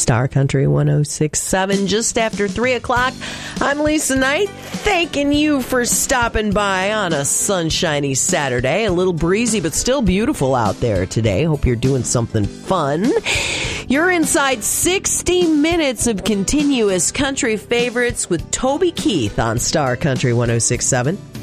Star Country 106.7, just after 3 o'clock. I'm Lisa Knight, thanking you for stopping by on a sunshiny Saturday. A little breezy, but still beautiful out there today. Hope you're doing something fun. You're inside 60 minutes of continuous country favorites with Toby Keith on Star Country 106.7.